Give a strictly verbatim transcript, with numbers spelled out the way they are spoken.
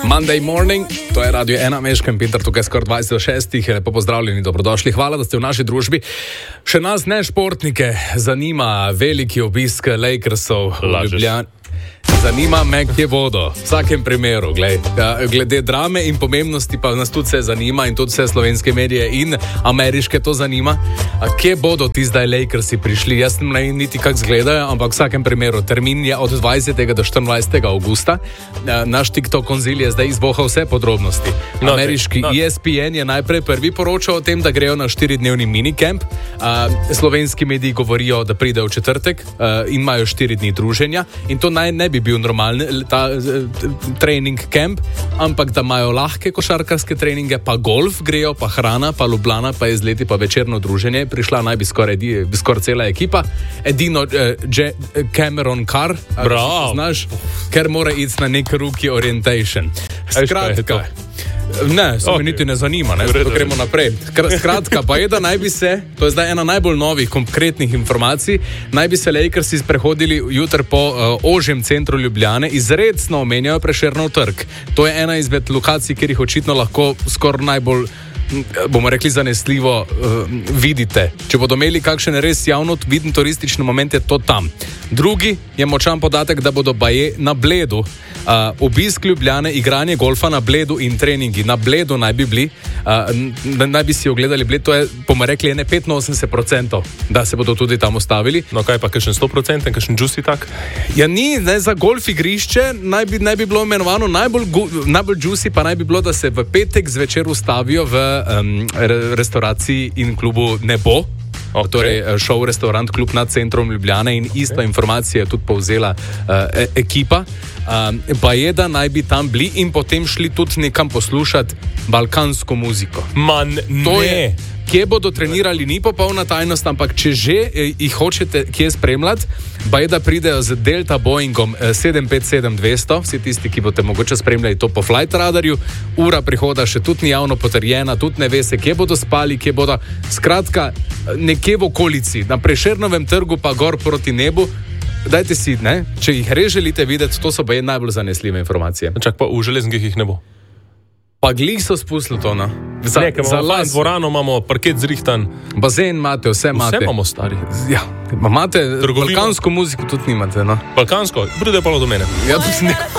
Monday morning, to je Radio ena, Meška in Peter, tukaj skoraj dvajset do šestih, lepo pozdravljeni, dobrodošli, hvala, da ste v naši družbi. Še nas ne športnike zanima veliki obisk Lakersov v Ljubljani. Zanima me, kje bodo. V vsakem primeru, gled, glede drame in pomembnosti pa nas tudi vse zanima in tudi vse slovenske medije in ameriške to zanima. Kje bodo ti zdaj Lakersi prišli? Jaz ne vem niti kak zgledajo, ampak v vsakem primeru termin je od dvajsetega do štiriindvajsetega avgusta. Naš TikTok konzil je zdaj izbohal vse podrobnosti. No, ameriški no. E S P N je najprej prvi poročal o tem, da grejo na štiridnevni minicamp. Slovenski mediji govorijo, da pridejo v četrtek in imajo štiri dni druženja in to naj ne bi bil normalni ta trening camp, ampak da imajo lahke košarkarske treninge, pa golf grejo, pa hrana, pa Ljubljana, pa izleti, pa večerno druženje. Prišla naj bi skoraj, skoraj cela ekipa. Edino uh, Cameron Carr, znaš, ker mora iti na nek rookie orientation. Skratka, ne, se okay. me niti ne zanima, ne, zato gremo naprej. Skratka, pa je, da naj bi se, to je zdaj ena najbolj novih konkretnih informacij, naj bi se Lakersi sprehodili jutri po uh, ožjem centru Ljubljane, izredno omenjajo Prešernov trg. To je ena izmed lokacij, kjer jih očitno lahko skoraj najbolj, bomo rekli, zanesljivo uh, vidite. Če bodo imeli kakšen res javno viden turistični moment, je to tam. Drugi je močan podatek, da bodo baje na Bledu. Uh, obisk Ljubljane, igranje golfa na Bledu in treningi na Bledu naj bi bili, uh, naj bi si ogledali Bled, to je, bomo rekli, ne petinosemdeset procentov, da se bodo tudi tam ustavili. No kaj pa, kakšen sto procentov, kakšen juicy tak? Ja ni, ne, za golf igrišče naj bi, naj bi bilo imenovano, najbolj, najbolj juicy pa naj bi bilo, da se v petek zvečer ustavijo v um, re, restauraciji in klubu Nebo. Okay. Torej, šov restaurant klub nad centrom Ljubljane in isto okay. informacijo je tudi povzela uh, e- ekipa. Uh, pa je, da naj bi tam bili in potem šli tudi nekam poslušati balkansko muziko. Man, to ne. Je, kje bodo trenirali, ni popolna tajnost, ampak če že eh, jih hočete kje spremljati, pa je, da pridejo z Delta Boeingom eh, sedem pet sedem dvesto, vsi tisti, ki boste mogoče spremljali to po Flight Radarju, ura prihoda še tudi ni javno potrjena, tudi ne ve se, kje bodo spali, kje bodo, skratka, nekje v okolici, na Prešernovem trgu pa gor proti nebu. Dajte si, ne, če jih res želite videti, to so pa je najbolj zanesljive informacije. Čak pa v železnikih jih ne bo. Pa glih so spustili to, no. Za, Nekaj, za las, dvorano imamo, parket zrihtan. Bazen imate, vse imate. Vse imamo, stari. Ja, imate, balkansko muziko tudi nimate, no. Balkansko? Pride pa do mene. Ja, tudi ne.